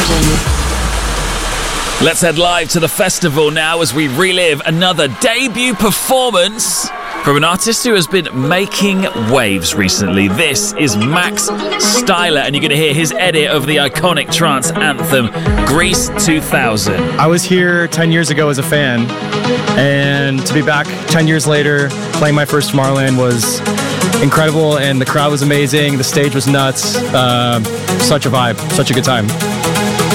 Let's head live to the festival now as we relive another debut performance from an artist who has been making waves recently. This is Max Styler, and you're going to hear his edit of the iconic trance anthem, Grease 2000. I was here 10 years ago as a fan, and to be back 10 years later playing my first Tomorrowland was incredible, and the crowd was amazing, the stage was nuts. Such a vibe, such a good time.